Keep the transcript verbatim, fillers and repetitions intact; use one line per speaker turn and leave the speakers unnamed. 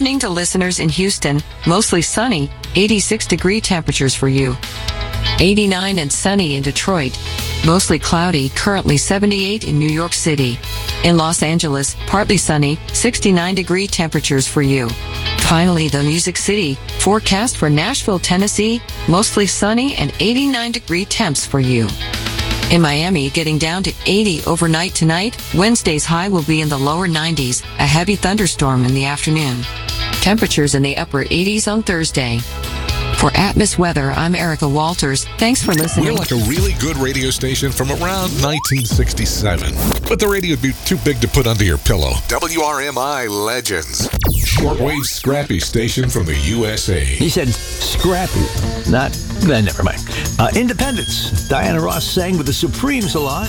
Evening to listeners in Houston, mostly sunny, eighty-six degree temperatures for you. eighty-nine and sunny in Detroit. Mostly cloudy, currently seventy-eight in New York City. In Los Angeles, partly sunny, sixty-nine degree temperatures for you. Finally, the Music City, forecast for Nashville, Tennessee, mostly sunny and eighty-nine degree temps for you. In Miami, getting down to eighty overnight tonight. Wednesday's high will be in the lower nineties, a heavy thunderstorm in the afternoon. Temperatures in the upper eighties on Thursday. For Atmos Weather, I'm Erica Walters. Thanks for listening.
We're like a really good radio station from around nineteen sixty-seven. But the radio would be too big to put under your pillow. W R M I Legends. Shortwave scrappy station from the U S A.
He said scrappy, not... Eh, never mind. Uh, Independence. Diana Ross sang with the Supremes a lot.